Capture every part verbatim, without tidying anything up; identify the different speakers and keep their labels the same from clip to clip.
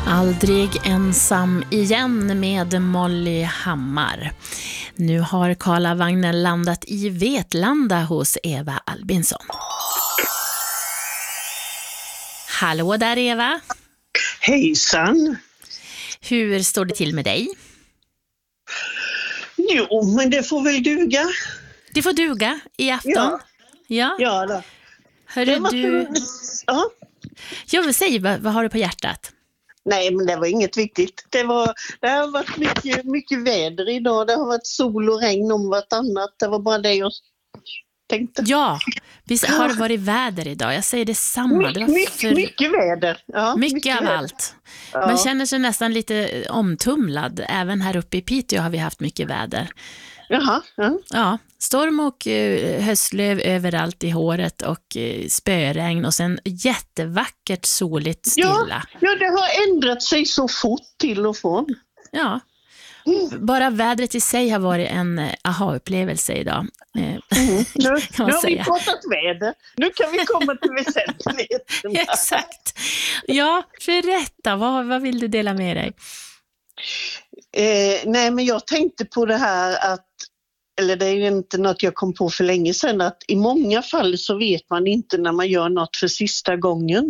Speaker 1: Aldrig ensam igen med Molly Hammar. Nu har Karlavagnen landat i Vetlanda hos Eva Albinsson. Hallå där Eva.
Speaker 2: Hejsan.
Speaker 1: Hur står det till med dig?
Speaker 2: Jo, men det får väl duga.
Speaker 1: Det får duga i afton.
Speaker 2: Ja.
Speaker 1: Ja.
Speaker 2: Ja då.
Speaker 1: Hörru
Speaker 2: var...
Speaker 1: du.
Speaker 2: Ja.
Speaker 1: Jag vill säga, vad, vad har du på hjärtat?
Speaker 2: Nej, men det var inget viktigt. Det, var, det har varit mycket, mycket väder idag. Det har varit sol och regn om vartannat. Det var bara det jag tänkte.
Speaker 1: Ja, visst har det varit väder idag. Jag säger detsamma. Det var
Speaker 2: mycket,
Speaker 1: för...
Speaker 2: mycket väder. Ja,
Speaker 1: mycket,
Speaker 2: mycket
Speaker 1: av
Speaker 2: väder.
Speaker 1: allt.
Speaker 2: Ja.
Speaker 1: Man känner sig nästan lite omtumlad. Även här uppe i Piteå har vi haft mycket väder.
Speaker 2: Jaha, ja.
Speaker 1: Ja, storm och uh, höstlöv överallt i håret och uh, spöregn och sen jättevackert soligt stilla.
Speaker 2: Ja, ja, det har ändrat sig så fort till och från.
Speaker 1: Ja, bara vädret i sig har varit en uh, aha-upplevelse idag. Uh,
Speaker 2: mm. Nu, nu har
Speaker 1: säga.
Speaker 2: vi pratat väder. Nu kan vi komma till väsentligheten.
Speaker 1: Exakt. Ja, berätta. Vad, vad vill du dela med dig?
Speaker 2: Eh, nej, men jag tänkte på det här att, eller det är ju inte något jag kom på för länge sedan, att i många fall så vet man inte när man gör något för sista gången.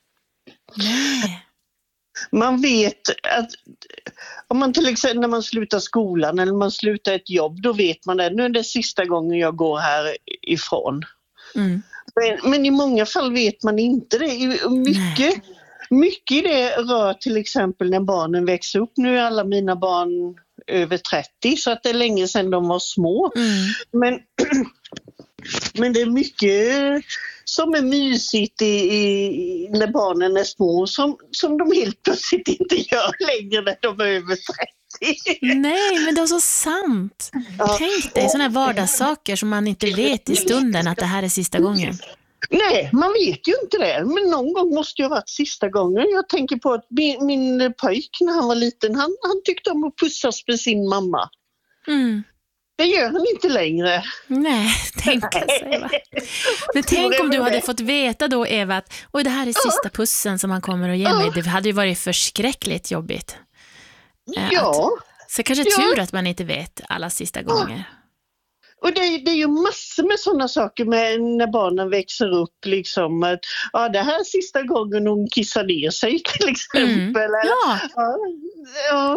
Speaker 1: Nej.
Speaker 2: Man vet att om man till exempel när man slutar skolan eller man slutar ett jobb, då vet man det. Nu är det sista gången jag går här ifrån.
Speaker 1: Mm.
Speaker 2: Men, men i många fall vet man inte det. Mycket, mycket i det rör till exempel när barnen växer upp. Nu är alla mina barn över trettio så att det är länge sedan de var små.
Speaker 1: Mm.
Speaker 2: Men, men det är mycket som är mysigt i, i, när barnen är små som, som de helt plötsligt inte gör längre när de är över trettio.
Speaker 1: Nej, men det är så sant.
Speaker 2: Ja.
Speaker 1: Tänk dig sådana här vardagssaker som man inte vet i stunden att det här är sista gången.
Speaker 2: Nej, man vet ju inte det. Men någon gång måste ju ha varit sista gången. Jag tänker på att min, min pojk när han var liten, han, han tyckte om att pussas med sin mamma.
Speaker 1: Mm.
Speaker 2: Det gör han inte längre.
Speaker 1: Nej, tänk sig va. Men tänk om du hade fått veta då Eva att oj, det här är sista pussen som han kommer att ge mig. Det hade ju varit förskräckligt jobbigt.
Speaker 2: Ja.
Speaker 1: Att, så kanske tur att man inte vet alla sista gånger.
Speaker 2: Och det, det är ju massor med sådana saker med när barnen växer upp liksom att ja, det här är sista gången hon kissar ner sig till exempel.
Speaker 1: Mm. Ja.
Speaker 2: Ja. Ja.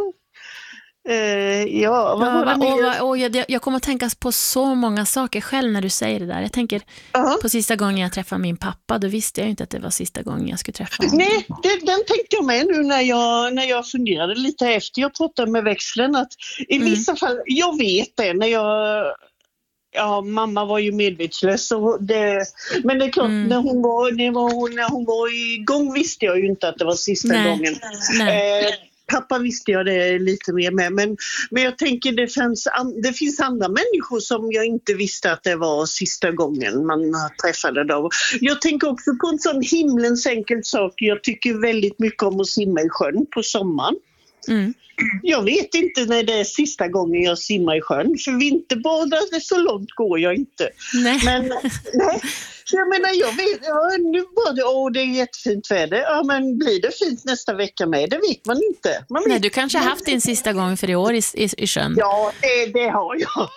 Speaker 2: Uh, ja, vad
Speaker 1: ja,
Speaker 2: var det
Speaker 1: och, och, och jag, jag kommer att tänka på så många saker själv när du säger det där. Jag tänker uh-huh. på sista gången jag träffade min pappa, då visste jag inte att det var sista gången jag skulle träffa honom.
Speaker 2: Nej, det, den tänkte jag med nu när jag, när jag funderade lite efter. Jag pratade med växeln att i mm. vissa fall, jag vet det när jag... Ja, mamma var ju medvetslös. Och det, men det är klart, mm. när, hon var, när, hon, när hon var igång visste jag ju inte att det var sista Nej. gången. Nej. Eh, pappa visste jag det lite mer med. Men, men jag tänker det finns, det finns andra människor som jag inte visste att det var sista gången man träffade dem. Jag tänker också på en sån himlens enkel sak. Jag tycker väldigt mycket om att simma i sjön på sommaren. Mm. Jag vet inte när det är sista gången jag simmar i sjön. För vinterbadar, så långt går jag inte.
Speaker 1: Nej.
Speaker 2: Men nej, jag menar, jag vet, ja, nu var det, åh, det är jättefint väder. Ja, men blir det fint nästa vecka med? Det vet man inte. Man vet,
Speaker 1: nej, du kanske har haft din sista gång för i år i, i, i sjön.
Speaker 2: Ja, det, det har jag.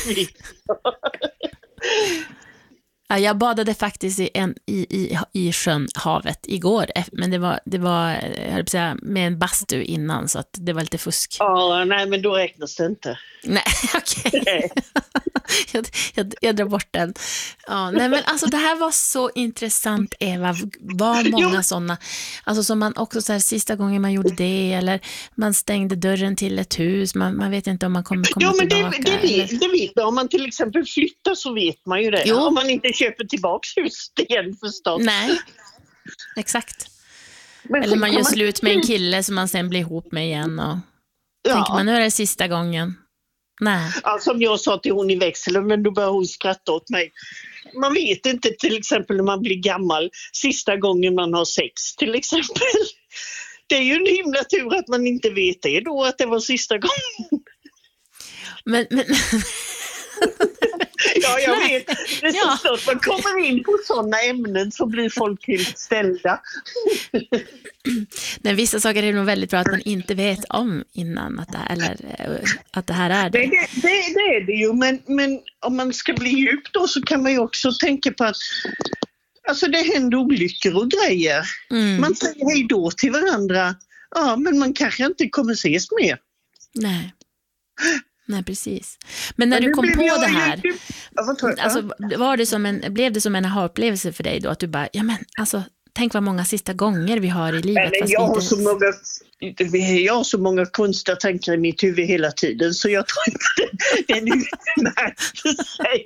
Speaker 1: Ja, jag badade faktiskt i, en, i, i, i sjön, havet, igår. Men det var, det var jag höll på att säga, med en bastu innan, så att det var lite fusk.
Speaker 2: Ja, nej, men då räknas det inte.
Speaker 1: Nej, okej. Okay. jag, jag, jag drar bort den. Ja, nej, men alltså det här var så intressant, Eva. Var många sådana. Alltså som man också så här, sista gången man gjorde det, eller man stängde dörren till ett hus. Man, man vet inte om man kommer komma
Speaker 2: jo, men
Speaker 1: tillbaka.
Speaker 2: Det, det, vet, det vet man. Om man till exempel flyttar så vet man ju det. Jo. Om man inte köper tillbaks huset igen förstås.
Speaker 1: Nej, exakt. Men eller man gör man... slut med en kille som man sen blir ihop med igen och ja. tänker man, nu är det sista gången. Nej.
Speaker 2: Ja, som jag sa till hon i växeln, men då börjar hon skratta åt mig. Man vet inte till exempel när man blir gammal, sista gången man har sex till exempel. Det är ju en himla tur att man inte vet det då, att det var sista gången.
Speaker 1: Men... men...
Speaker 2: Ja, Ja, jag vet. Det är så
Speaker 1: Ja.
Speaker 2: stort. Man kommer in på sådana ämnen så blir folk helt ställda.
Speaker 1: Men vissa saker är det nog väldigt bra att man inte vet om innan att det här, eller, eh, att det här är
Speaker 2: Det,
Speaker 1: det.
Speaker 2: det, det, det är det ju, men, men om man ska bli djup då så kan man ju också tänka på att alltså det händer olyckor och grejer.
Speaker 1: Mm.
Speaker 2: Man säger hej då till varandra. Ja, men man kanske inte kommer ses mer.
Speaker 1: Nej. Nej, precis. Men när
Speaker 2: Men
Speaker 1: du
Speaker 2: nu
Speaker 1: kom
Speaker 2: blev
Speaker 1: på
Speaker 2: jag
Speaker 1: det
Speaker 2: ju-
Speaker 1: här,
Speaker 2: Ja, vad tror jag?
Speaker 1: alltså, var det som en, blev det som en aha-upplevelse för dig då? Att du bara, ja men alltså, tänk vad många sista gånger vi har i livet.
Speaker 2: Men
Speaker 1: fast
Speaker 2: jag
Speaker 1: vi
Speaker 2: har,
Speaker 1: inte
Speaker 2: så
Speaker 1: ens-
Speaker 2: många, jag har så många konstiga tankar i mitt huvud hela tiden så jag tror inte den utmärker sig.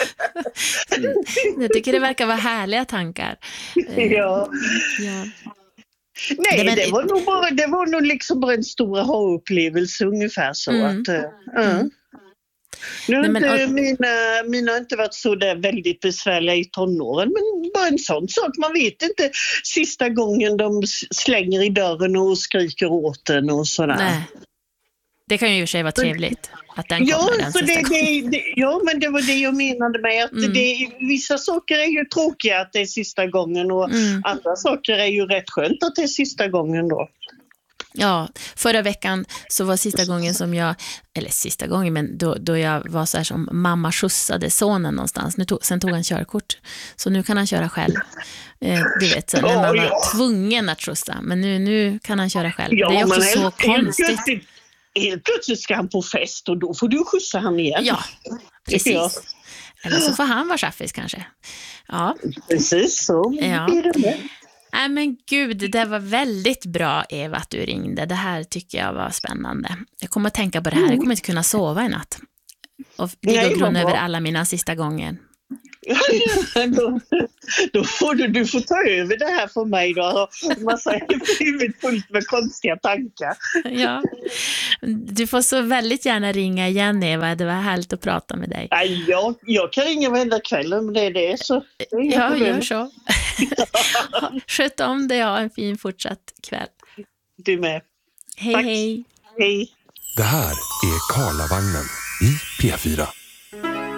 Speaker 1: Jag tycker det verkar vara härliga tankar. Eh,
Speaker 2: Ja.
Speaker 1: ja.
Speaker 2: Nej,
Speaker 1: Det- men-
Speaker 2: det var nog bara, det var nog liksom bara en stor aha-upplevelse ungefär så.
Speaker 1: Mm.
Speaker 2: Att, uh, uh. Nu har
Speaker 1: Nej, men-
Speaker 2: inte, mina, mina har inte varit så där väldigt besvärliga i tonåren, men bara en sån sak. Man vet inte sista gången de slänger i dörren och skriker åt den och sådär.
Speaker 1: Nej. Det kan ju i och för sig vara trevligt att den
Speaker 2: Ja,
Speaker 1: kommer den
Speaker 2: så
Speaker 1: sista
Speaker 2: det,
Speaker 1: gången.
Speaker 2: det, det, ja, men det var det jag menade med att
Speaker 1: Mm.
Speaker 2: det, vissa saker är ju tråkiga att det är sista gången och
Speaker 1: Mm.
Speaker 2: andra saker är ju rätt skönt att det är sista gången då.
Speaker 1: Ja, förra veckan så var sista gången som jag, eller sista gången, men då, då jag var så här som mamma skjutsade sonen någonstans. Nu tog, sen tog han körkort, så nu kan han köra själv. Eh, du vet, så när man
Speaker 2: Ja,
Speaker 1: var
Speaker 2: ja.
Speaker 1: tvungen att skjutsa, men nu, nu kan han köra själv.
Speaker 2: Ja,
Speaker 1: det är också
Speaker 2: men
Speaker 1: så
Speaker 2: helt, helt,
Speaker 1: konstigt.
Speaker 2: plötsligt, helt plötsligt ska han på fest och då får du skjutsa han igen.
Speaker 1: Ja, precis.
Speaker 2: Ja.
Speaker 1: Eller så får han vara chaffis kanske. Ja.
Speaker 2: Precis så.
Speaker 1: Ja.
Speaker 2: Är det med.
Speaker 1: Nej men gud, det var väldigt bra Eva att du ringde. Det här tycker jag var spännande. Jag kommer att tänka på det här, jag kommer inte kunna sova i natt. Och ligga
Speaker 2: Nej,
Speaker 1: och
Speaker 2: vad
Speaker 1: grunna
Speaker 2: bra.
Speaker 1: över alla mina sista gånger.
Speaker 2: då, då får du, du får ta över det här för mig då. Man säger huvudet fullt med konstiga tankar.
Speaker 1: Ja. Du får så väldigt gärna ringa igen Eva, det var härligt att prata med dig.
Speaker 2: Nej, jag, jag kan ringa varenda kväll om det är det. Så det är inga
Speaker 1: Ja,
Speaker 2: problem.
Speaker 1: gör så. Sköt om dig och ha en fin fortsatt kväll.
Speaker 2: Du med.
Speaker 1: Hej
Speaker 2: Tack.
Speaker 1: hej.
Speaker 2: Hej.
Speaker 3: Det här är Karlavagnen i P fyra.